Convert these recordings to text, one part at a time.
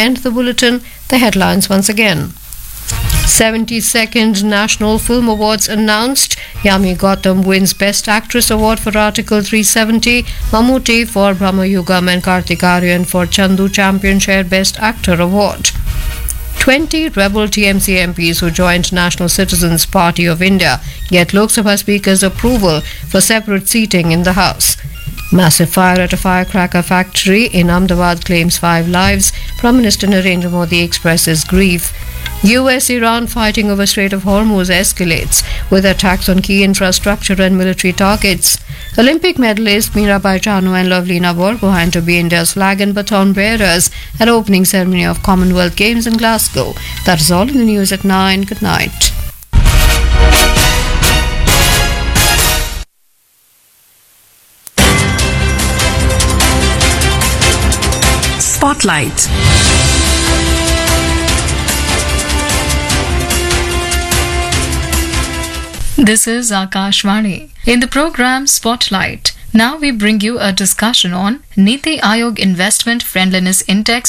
end the bulletin. The headlines once again. 72nd National Film Awards announced. Yami Gautam wins Best Actress Award for Article 370. Mammootty for Brahmayugam and Kartik Aaryan for Chandu Champion share Best Actor Award. 20 rebel TMC MPs who joined National Citizens Party of India get Lok Sabha Speaker's approval for separate seating in the House. Massive fire at a firecracker factory in Ahmedabad claims 5 lives. Prime Minister Narendra Modi expresses grief. US-Iran fighting over Strait of Hormuz escalates with attacks on key infrastructure and military targets. Olympic medalist Mirabai Chanu and Lovelina Borgohain to be India's flag and baton bearers at opening ceremony of Commonwealth Games in Glasgow. That is all in the news at 9. Good night. Spotlight. This is Akashvani. In the program Spotlight, now we bring you a discussion on Niti Aayog Investment Friendliness Index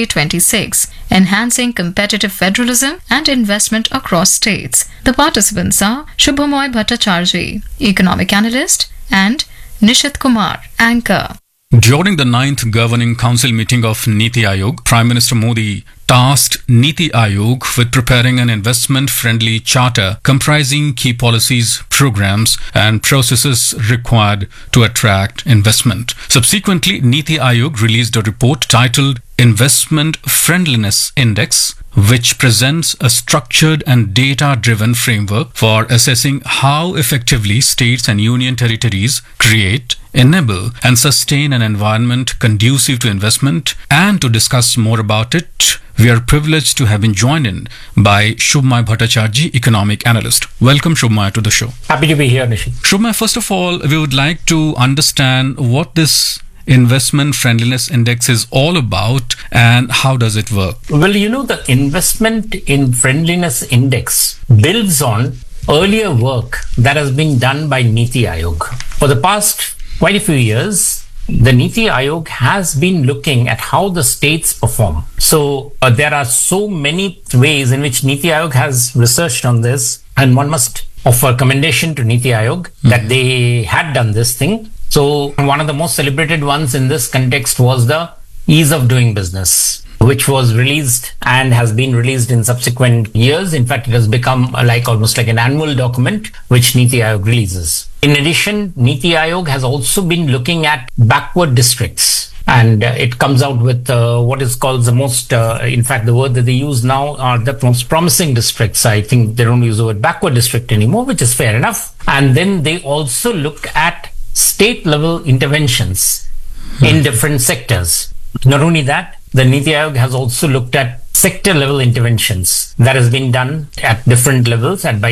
2026, Enhancing Competitive Federalism and Investment Across States. The participants are Shubhamoy Bhattacharjee, Economic Analyst, and Nishit Kumar, Anchor. During the 9th Governing Council meeting of Niti Aayog, Prime Minister Modi tasked Niti Aayog with preparing an investment-friendly charter comprising key policies, programs and processes required to attract investment. Subsequently, Niti Aayog released a report titled Investment Friendliness Index, which presents a structured and data-driven framework for assessing how effectively states and union territories create, enable and sustain an environment conducive to investment. And to discuss more about it, we are privileged to have been joined in by Shubhamoy Bhattacharjee, Economic Analyst. Welcome, Shubhamoy, to the show. Happy to be here, Nishit. Shubhamoy, first of all, we would like to understand what this Investment Friendliness Index is all about and how does it work? Well, the Investment in Friendliness Index builds on earlier work that has been done by Niti Aayog. For the past quite a few years, the Niti Aayog has been looking at how the states perform. So there are so many ways in which Niti Aayog has researched on this, and one must offer commendation to Niti Aayog that they had done this thing. So one of the most celebrated ones in this context was the Ease of Doing Business, which was released and has been released in subsequent years. In fact, it has become almost like an annual document which Niti Aayog releases. In addition, Niti Aayog has also been looking at backward districts. And it comes out with what is called the most, in fact, the word that they use now are the most promising districts. I think they don't use the word backward district anymore, which is fair enough. And then they also look at state level interventions in different sectors. Not only that, the Niti Aayog has also looked at sector level interventions that has been done at different levels and by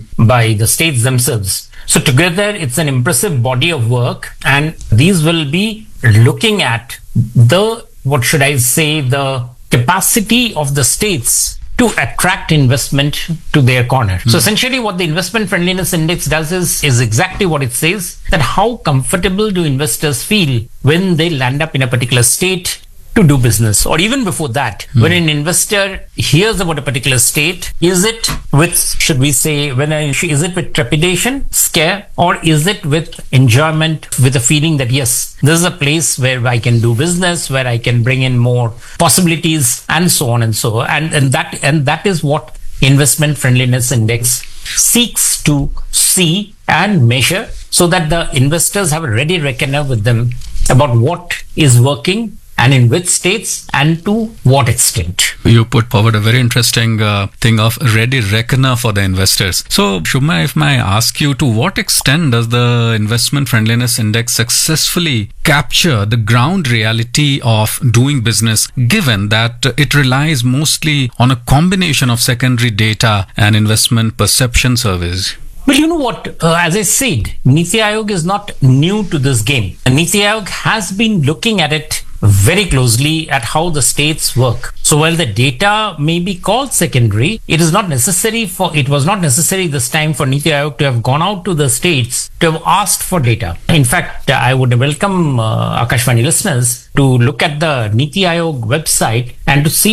the states themselves. So together it's an impressive body of work, and these will be looking at the capacity of the states to attract investment to their corner. So essentially what the Investment Friendliness Index does is exactly what it says, that how comfortable do investors feel when they land up in a particular state to do business, or even before that, when an investor hears about a particular state, is it with, is it with trepidation, scare, or is it with enjoyment, with a feeling that yes, this is a place where I can do business, where I can bring in more possibilities, and so on and so on. And that is what Investment Friendliness Index seeks to see and measure, so that the investors have a ready reckoner with them about what is working and in which states and to what extent. You put forward a very interesting thing of ready reckoner for the investors. So, Shubhamoy, if I ask you, to what extent does the Investment Friendliness Index successfully capture the ground reality of doing business, given that it relies mostly on a combination of secondary data and investment perception surveys? Well, you know what? As I said, Niti Aayog is not new to this game. Niti Aayog has been looking at it very closely at how the states work. So while the data may be called secondary, it was not necessary this time for Niti Aayog to have gone out to the states to have asked for data. In fact, I would welcome Akashvani listeners to look at the Niti Aayog website and to see